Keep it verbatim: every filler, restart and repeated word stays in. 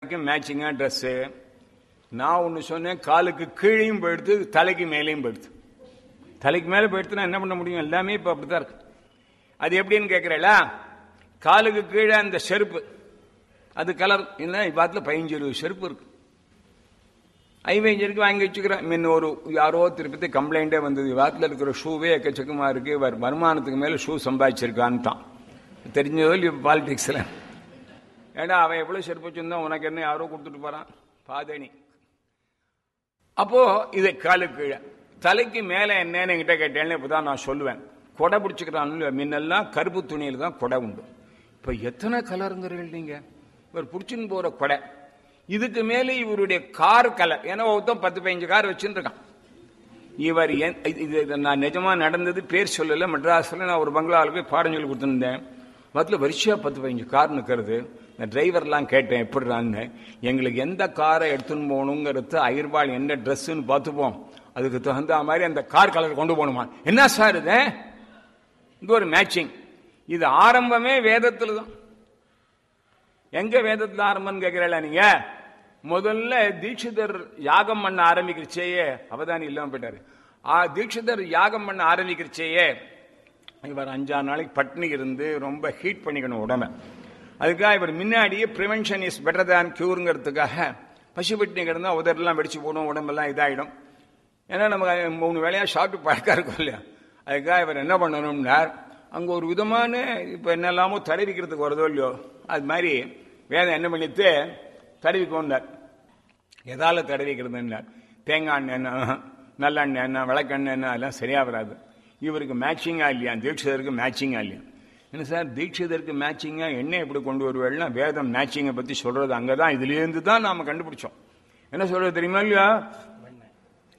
தலைக்கும் மேட்சிங்காக ட்ரெஸ்ஸு. நான் ஒன்று சொன்னேன், காலுக்கு கீழையும் போயிடுத்து, தலைக்கு மேலேயும் போயிடுது. தலைக்கு மேலே போயிடுத்துனா என்ன பண்ண முடியும்? எல்லாமே இப்போ அப்படித்தான் இருக்கு. அது எப்படின்னு கேட்குறேளா? காலுக்கு கீழே அந்த செருப்பு, அது கலர் இல்லை, இப்பாத்தில் பதினஞ்சு இருபது செருப்பு இருக்கு. ஐவேஞ்சருக்கு வாங்கி வச்சுக்கிறேன். முன்ன ஒரு யாரோ திருப்பதி கம்ப்ளைண்டே வந்தது, வாரத்தில் இருக்கிற ஷூவே எக்கச்சக்கமா இருக்கு, வருமானத்துக்கு மேலே ஷூ சம்பாதிச்சிருக்கான்னு தான் தெரிஞ்சதோ இல்லை பாலிடிக்ஸில். ஏடா அவன் எவ்வளோ செருப்பு வச்சிருந்தான், உனக்கு என்ன யாரோ கொடுத்துட்டு போறான் பாதணி. அப்போ இதை காலுக்கு கீழே, தலைக்கு மேலே என்னன்னு என்கிட்ட கேட்டேன்னு இப்போதான் நான் சொல்லுவேன். கொடை பிடிச்சிக்கிறான்னு. முன்னெல்லாம் கருப்பு துணியில் தான் கொடை உண்டு. இப்போ எத்தனை கலருங்கிறீர்கள் நீங்க? இவர் பிடிச்சின்னு போற கொடை, இதுக்கு மேலே இவருடைய கார் கலர். ஏன்னா ஒருத்தன் பத்து பதினஞ்சு கார் வச்சுட்டு இருக்கான். இவர் இது நான் நிஜமா நடந்தது, பேர் சொல்லல. மெட்ராஸில் நான் ஒரு பங்களாவில் போய் பாடம் சொல்லி கொடுத்துருந்தேன். மொத்தத்தில் வரிசையா பத்து பதினஞ்சு கார் நிற்கிறது. இந்த டிரைவர்லாம் கேட்டேன் எப்படிறான்னு. எங்களுக்கு எந்த காரை எடுத்துன்னு போகணுங்கிறது அயர்வாள் என்ன ட்ரெஸ்ன்னு பார்த்துப்போம், அதுக்கு தகுந்த மாதிரி அந்த கார் கலர் கொண்டு போகணுமா. என்ன சார் இது? இது ஒரு மேட்சிங். இது ஆரம்பமே வேதத்தில் தான். எங்க வேதத்தில் ஆரம்பம் கேட்கிறீங்களா நீங்க? முதல்ல தீட்சிதர் யாகம் பண்ண ஆரம்பிக்கிறச்சேயே, அவதானி இல்லாம போயிட்டாரு. தீட்சிதர் யாகம் பண்ண ஆரம்பிக்கிறச்சேயே இவர் அஞ்சாறு நாளைக்கு பட்னி இருந்து ரொம்ப ஹீட் பண்ணிக்கணும் உடம்பை. அதுக்காக இவர் முன்னாடியே ப்ரிவென்ஷன் இஸ் பெட்டர் தேன் கியூருங்கிறதுக்காக பசி பட்டினி கிடந்தா உதரெல்லாம் வெடிச்சு போடும், உடம்பெல்லாம் இதாயிடும். ஏன்னா நம்ம மூணு வேலையா சாப்பிட்டு பழக்கம் இருக்கும் இல்லையா. அதுக்காக இவர் என்ன பண்ணணும்னார், அங்கே ஒரு விதமான இப்போ என்னெல்லாமோ தடவிக்கிறதுக்கு வருதோ இல்லையோ, அது மாதிரி வேதம் என்ன பண்ணிட்டு தடவிக்கோண்டார். எதால தடவிக்கிறதுன்னார், தேங்காய் எண்ணெய் என்ன, நல்லெண்ணெய் என்ன, விளக்கெண்ணெய் என்ன, அதெல்லாம் சரியா வராது. இவருக்கு மேட்சிங்கா இல்லையா, தீட்சிதருக்கு மேட்சிங்கா இல்லையா. என்ன சார் தீட்சிதருக்கு மேட்சிங்கா எண்ணெய் எப்படி கொண்டு வருவேன்னா, வேதம் மேட்சிங்கை பத்தி சொல்றது அங்கதான், இதுலேருந்து தான் நாம கண்டுபிடிச்சோம். என்ன சொல்றது தெரியுமா இல்லையா?